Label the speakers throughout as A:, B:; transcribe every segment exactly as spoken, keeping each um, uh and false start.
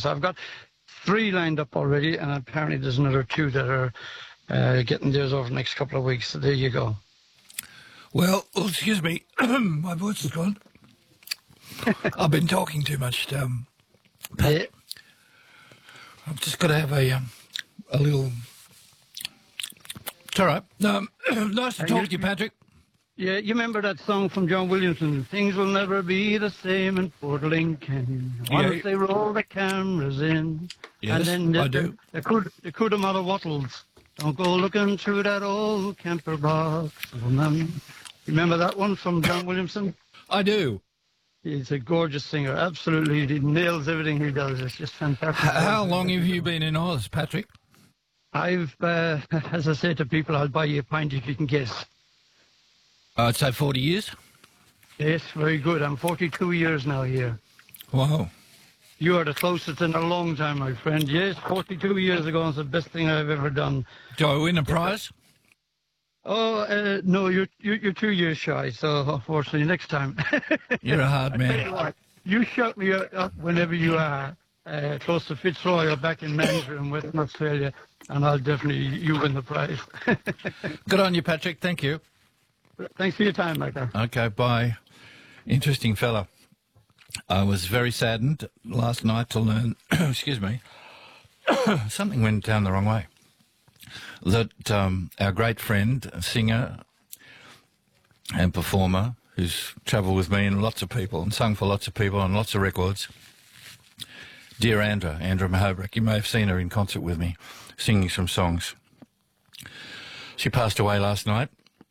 A: So I've got three lined up already, and apparently there's another two that are uh, getting theirs over the next couple of weeks. So there you go.
B: Well, oh, excuse me, my voice is gone. I've been talking too much. Um,
A: Yeah.
B: I've just got to have a um, a little. It's all right. Um, nice to
A: And
B: talk
A: you-
B: to you, Patrick.
A: Yeah, you remember that song from John Williamson, Things Will Never Be the Same in Port Lincoln, once
B: Yeah.
A: they roll the cameras in.
B: Yes,
A: and then
B: I
A: the,
B: do.
A: The, the, the Cudamata Wattles, don't go looking through that old camper box. Oh, man. Remember that one from John Williamson?
B: I do.
A: He's a gorgeous singer, absolutely. He nails everything he does. It's just fantastic.
B: H- how long have you been in Oz, Patrick?
A: I've, uh, as I say to people, I'll buy you a pint if you can guess.
B: I'd say forty years.
A: Yes, very good. I'm forty-two years now here.
B: Wow.
A: You are the closest in a long time, my friend. Yes, forty-two years ago, it's the best thing I've ever done.
B: Do I win a prize?
A: Oh, uh, no, you're, you're you're two years shy, so unfortunately, next time.
B: You're a hard
A: I tell you
B: man.
A: what, you shout me up whenever you are uh, close to Fitzroy or back in Mansfield in Western Australia, and I'll definitely, you win the prize.
B: Good on you, Patrick. Thank you.
A: Thanks for your time, Michael.
B: Okay, bye. Interesting fella. I was very saddened last night to learn, excuse me, something went down the wrong way. That um, our great friend, singer and performer, who's travelled with me and lots of people and sung for lots of people on lots of records, dear Andra, Andra Mahobrick, you may have seen her in concert with me, singing some songs. She passed away last night,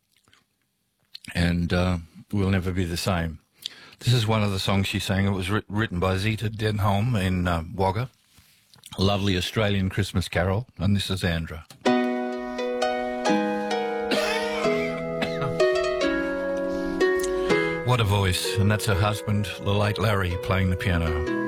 B: and uh, will never be the same. This is one of the songs she sang. It was writ- written by Zita Denholm in uh, Wagga. A lovely Australian Christmas carol, and this is Andra. What a voice, and that's her husband, the late Larry, playing the piano.